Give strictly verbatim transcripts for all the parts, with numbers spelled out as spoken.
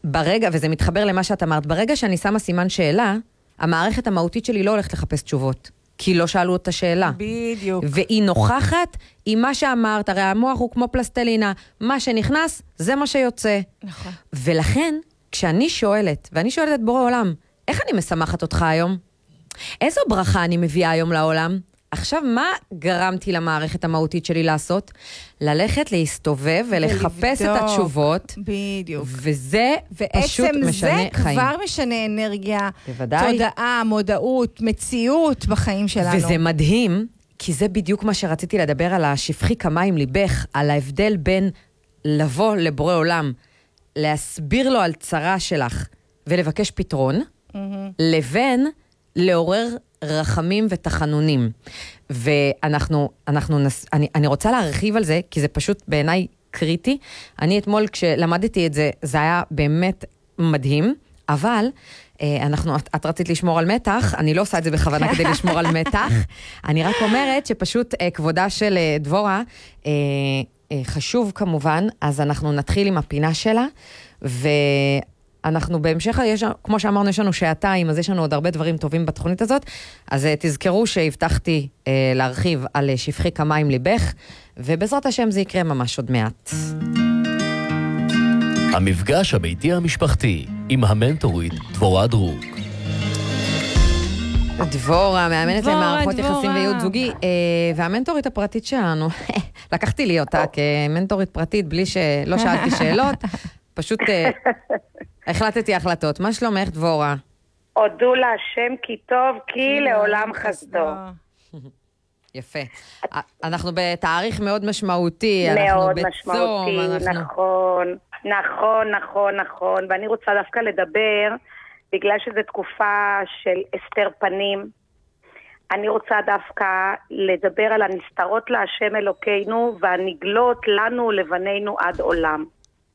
ברגע, וזה מתחבר למה שאת אמרת, ברגע שאני שמה סימן שאלה, המערכת המהותית שלי לא הולכת לחפש תשובות. כי לא שאלו את השאלה. בדיוק. והיא נוכחת עם מה שאמרת, הרי המוח הוא כמו פלסטלינה, מה שנכנס, זה מה שיוצא. נכון. ולכן, כשאני שואלת, ואני שואלת את בורא עולם, איך אני משמחת אותך היום? איזו ברכה אני מביאה היום לעולם? עכשיו, מה גרמתי למערכת המהותית שלי לעשות? ללכת, להסתובב ולחפש את התשובות. בדיוק. וזה פשוט משנה חיים. בעצם זה כבר משנה אנרגיה, בוודאי. תודעה, מודעות, מציאות בחיים שלנו. וזה מדהים, כי זה בדיוק מה שרציתי לדבר על השפחי כמים ליבך, על ההבדל בין לבוא לבורא עולם, להסביר לו על צרה שלך ולבקש פתרון, mm-hmm. לבין לעורר רחמים ותחנונים. ואנחנו, אנחנו נס... אני, אני רוצה להרחיב על זה, כי זה פשוט בעיניי קריטי. אני אתמול כשלמדתי את זה, זה היה באמת מדהים, אבל אנחנו, את, את רצית לשמור על מתח, אני לא עושה את זה בכוונה כדי לשמור על מתח, אני רק אומרת שפשוט כבודה של דבורה, חשוב כמובן, אז אנחנו נתחיל עם הפינה שלה, ו... אנחנו בהמשך, יש, כמו שאמרנו, יש לנו שעתיים, אז יש לנו עוד הרבה דברים טובים בתוכנית הזאת, אז תזכרו שהבטחתי אה, להרחיב על שפחי כמים ליבך, ובעזרת השם זה יקרה ממש עוד מעט. המפגש הביתי המשפחתי עם המנטורית דבורה דרוק. דבורה, מאמנת למערכות יחסים וייעוד זוגי, אה, והמנטורית הפרטית שלנו, לקחתי לי אותה כמנטורית פרטית, בלי שלא שאלתי שאלות, פשוט... אה, החלטתי החלטות. מה שלומך, דבורה? הודו להשם כי טוב, כי לעולם חסדו. יפה. אנחנו בתאריך מאוד משמעותי. מאוד משמעותי, נכון. נכון, נכון, נכון. ואני רוצה דווקא לדבר, בגלל שזו תקופה של אסתר פנים, אני רוצה דווקא לדבר על הנסתרות להשם אלוקינו, והנגלות לנו לבנינו עד עולם.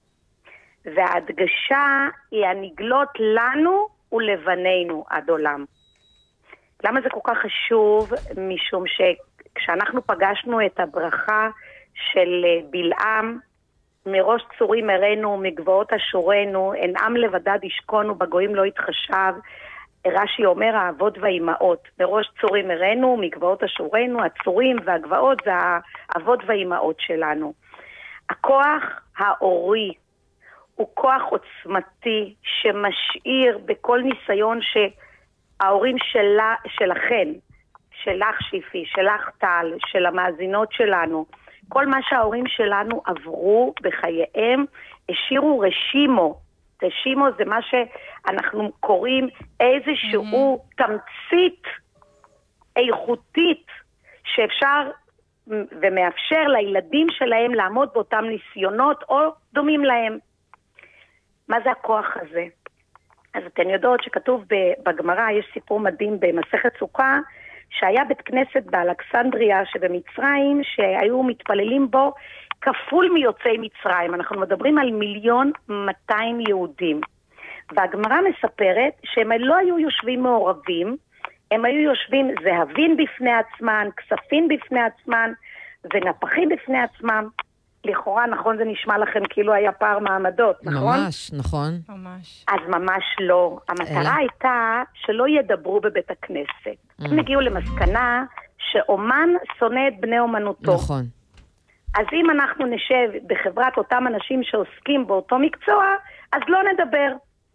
וההדגשה היא הנגלות לנו ולבנינו עד עולם. למה זה כל כך חשוב? משום שכשאנחנו פגשנו את הברכה של בלעם, מראש צורים הראינו, מגבעות אשורנו, אין עם לבדד ישכון ובגויים לא יתחשב. רש"י אומר האבות והאימהות, מראש צורים הראינו, מגבעות אשורנו, הצורים והגבעות זה האבות והאימהות שלנו. הכוח האורי, הוא כוח עוצמתי שמשאיר בכל ניסיון שההורים שלה, שלכן, שלך שיפי, שלך טל, של המאזינות שלנו, כל מה שההורים שלנו עברו בחייהם, השאירו רשימו. רשימו זה מה שאנחנו קוראים איזשהו mm-hmm. תמצית איכותית שאפשר ומאפשר לילדים שלהם לעמוד באותם ניסיונות או דומים להם. מה זה הכוח הזה? אז אתן יודעות שכתוב בגמרא, יש סיפור מדהים במסכת סוכה, שהיה בית כנסת באלכסנדריה שבמצרים, שהיו מתפללים בו כפול מיוצאי מצרים. אנחנו מדברים על מיליון מאתיים יהודים. והגמרא מספרת שהם לא היו יושבים מעורבים, הם היו יושבים זהבים בפני עצמן, כספים בפני עצמן, ונפחים בפני עצמם. לכאורה, נכון, זה נשמע לכם כאילו היה פער מעמדות, נכון? ממש, נכון. ממש. אז ממש לא. המטרה אלא? הייתה שלא ידברו בבית הכנסת. Mm. הם הגיעו למסקנה שאומן שונא את בני אומנותו. נכון. אז אם אנחנו נשב בחברת אותם אנשים שעוסקים באותו מקצוע, אז לא נדבר.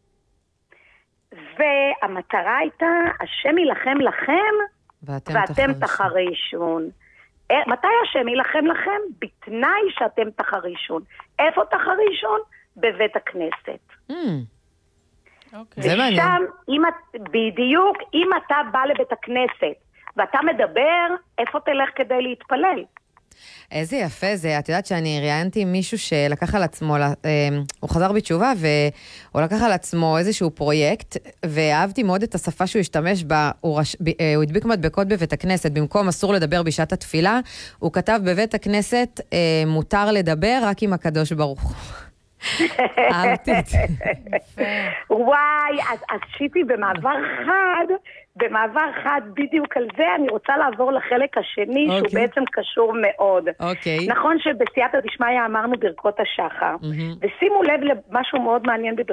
והמטרה הייתה, השם ילחם לכם, ואתם, ואתם תחרישון. מתי השם ילחם לכם? בתנאי שאתם תחרישון. איפה תחרישון? בבית הכנסת. Mm. Okay. זה מעניין. ושם, אם, בדיוק, אם אתה בא לבית הכנסת, ואתה מדבר, איפה תלך כדי להתפלל? איזה יפה זה. את יודעת שאני ראיינתי עם מישהו שלקח על עצמו, הוא חזר בתשובה, והוא לקח על עצמו איזשהו פרויקט, ואהבתי מאוד את השפה שהוא השתמש בה, הוא, רש, הוא הדביק מדבקות בבית הכנסת, במקום אסור לדבר בשעת התפילה, הוא כתב בבית הכנסת, מותר לדבר רק עם הקדוש ברוך הוא. אהבתי את זה. וואי, אז עשיתי במעבר חד, במעבר חד בדיוק על זה, אני רוצה לעבור לחלק השני, שהוא בעצם קשור מאוד. נכון שבסייעתא דשמיא אמרנו ברכות השחר, ושימו לב למשהו מאוד מעניין בברכות